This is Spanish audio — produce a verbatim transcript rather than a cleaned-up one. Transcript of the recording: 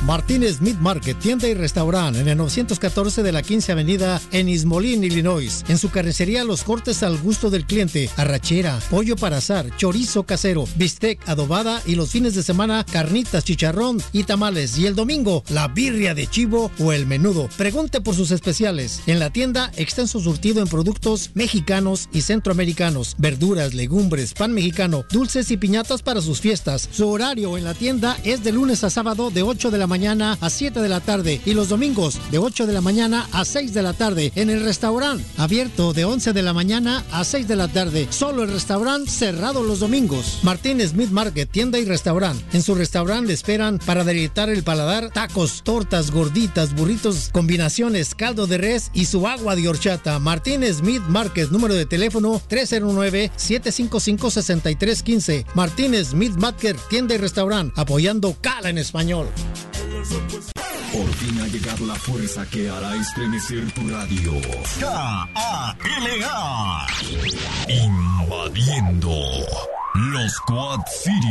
Martínez Meat Market, tienda y restaurante en el novecientos catorce de la quince Avenida en East Moline, Illinois. En su carnicería, los cortes al gusto del cliente, arrachera, pollo para asar, chorizo casero, bistec adobada y los fines de semana, carnitas, chicharrón y tamales. Y el domingo, la birria de chivo o el menudo. Pregunte por sus especiales. En la tienda, extenso surtido en productos mexicanos y centroamericanos, verduras, legumbres, pan mexicano, dulces y piñatas para sus fiestas. Su horario en la tienda es de lunes a sábado de ocho de la mañana a siete de la tarde y los domingos de ocho de la mañana a seis de la tarde. En el restaurante, abierto de once de la mañana a seis de la tarde. Solo el restaurante cerrado los domingos. Martínez Meat Market, tienda y restaurante. En su restaurante le esperan para deleitar el paladar tacos, tortas, gorditas, burritos, combinaciones, caldo de res y su agua de horchata. Martínez Meat Market, número de teléfono tres cero nueve, siete cinco cinco, seis tres uno cinco. Martínez Meat Market, tienda y restaurante, apoyando Cala en español. Por fin ha llegado la fuerza que hará estremecer tu radio. K A L A Invadiendo los Quad Cities.